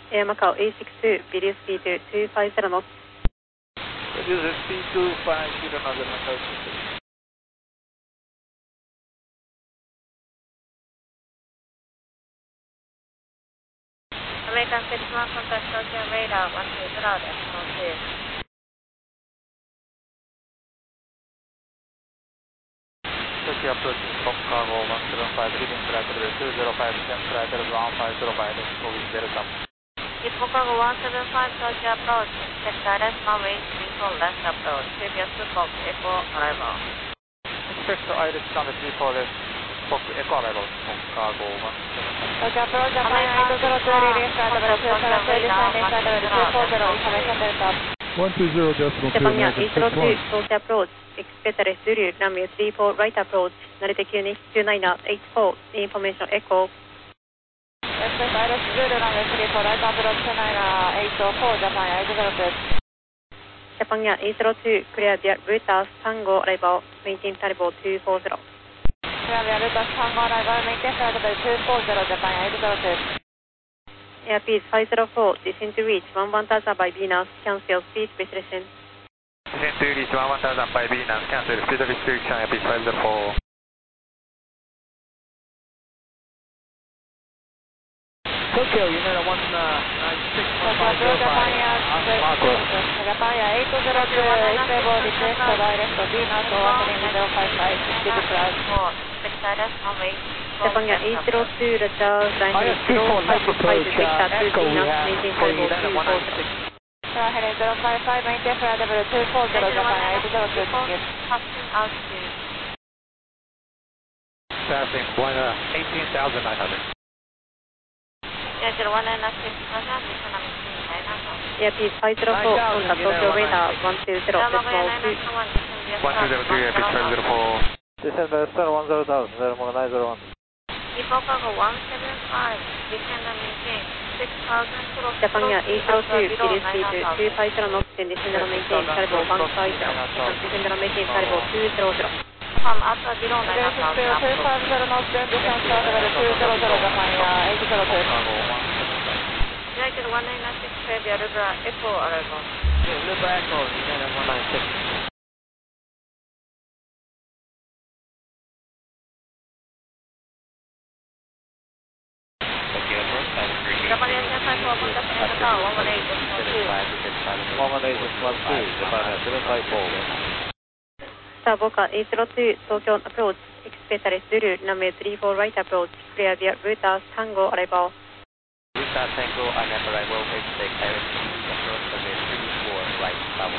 Macau A62, video speed 250 knots. Producer speed 250 knots, Macau 62. American 61, contact Tokyo radar 120, decimal 2. Tokyo approaching Fox Cargo 175, leading flight level 205, descent flight level 1505, moving welcome. Fox Cargo 175, Tokyo approach, expect direct runway 34 left approach, previous Fox Echo arrival. Expect Iris runway 34 left, Fox Echo arrival, Fox Cargo 175. Tokyo approach, Japan 802, release flight level 272, descending flight level 240, information delta. 120 decimal 2, Japan American 802, 61. Tokyo approach, expect rest Zulu, runway 34 right approach, Narita Q2984, information echo. Expect Iris Zulu, runway 34 right approach, 29804, Japan 802. Japan 802, clear via Reuters Tango arrival, maintain Taribo 240. Clear via Reuters Tango arrival, maintain flight level 240, Japan 802. Airspeed 504, descend to reach 11,000 by Venus, cancel speed restriction. Descent to reach 11,000 by Venus, cancel speed restriction, Airspeed 504. Tokyo, United 196, 1505, Japan 802, stable request direct Venus, overturning 055, 60 degrees. Japan 802, Roger, line 055, vector to Venus, maintain Taribo 240. Heading 055, maintain flight level 240, Japan 802. Passing altitude. Passing 18,900. Schedule 196, economic Airspeed 504, contact Tokyo radar 120, decimal 2. 1202, Airspeed 504. Descend by star 10,000, 901. Fox Cargo 175, descend and maintain 6,000 cross. Japan 802, video speed 250 knots, and descend and maintain Taribo 150, descend and maintain Taribo 200. From after below 9,000. 250 knots, then descend flight level 200, Japan 802. United 196, clear via Libra Echo arrival. Libra Echo, United 196. Japan 854, contact Tower 118, decimal 2. 118, decimal 2, Japan 754. Star Boca 802, Tokyo approach, expect rest Zulu, runway 34 right approach, clear via Reuters Tango arrival. Reuters Tango on arrival, expect Iris approach runway 34 right, Tower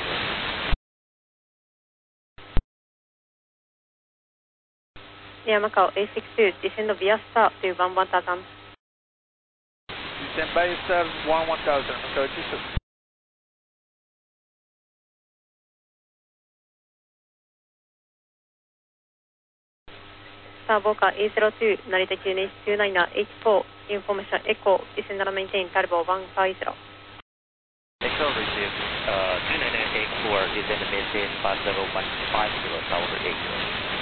80. Macau A62, descend via Star to 11,000. Descend by star 11,000, Macau 82. Star Boca A02, Narita Q2984, information echo, descend and maintain Taribo 150. Echo received, 2984 is in the maintain pass level 150, Tower 80.